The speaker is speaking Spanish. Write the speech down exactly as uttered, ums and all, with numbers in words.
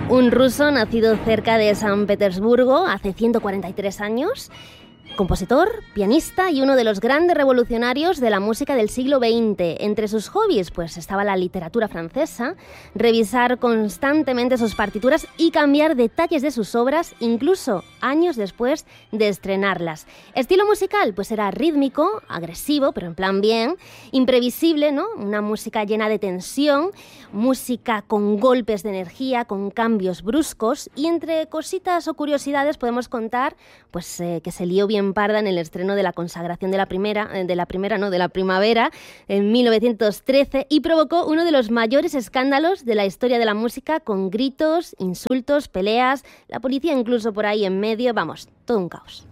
Un ruso nacido cerca de San Petersburgo hace ciento cuarenta y tres años, compositor, pianista y uno de los grandes revolucionarios de la música del siglo veinte. Entre sus hobbies pues estaba la literatura francesa, revisar constantemente sus partituras y cambiar detalles de sus obras, incluso años después de estrenarlas. Estilo musical pues era rítmico, agresivo, pero en plan bien, imprevisible, ¿no? Una música llena de tensión, música con golpes de energía, con cambios bruscos, y entre cositas o curiosidades podemos contar pues eh, que se lió bien parda en el estreno de la consagración de la primera, de la primera, no, de la primavera, en mil novecientos trece, y provocó uno de los mayores escándalos de la historia de la música, con gritos, insultos, peleas, la policía incluso por ahí en medio, vamos, todo un caos.